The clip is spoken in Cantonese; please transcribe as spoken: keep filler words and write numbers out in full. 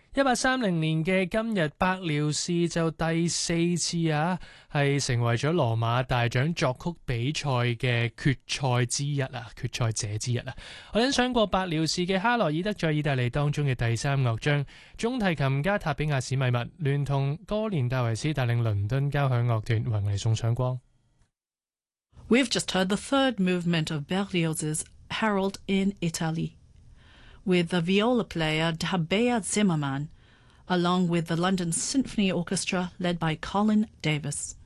一八三零年嘅今日，白遼士就第四次啊，係成為咗羅馬大獎作曲比賽嘅決賽之一啊，決賽者之一啊。我欣賞過白遼士嘅哈羅爾德在意大利當中嘅第三樂章，中提琴家塔比亞史密密聯同哥連戴維斯帶領倫敦交響樂團為我哋送上光。 We've just heard the third movement of Berlioz's Harold in Italy, with the viola player Tabea Zimmermann, along with the London Symphony Orchestra led by Colin Davis.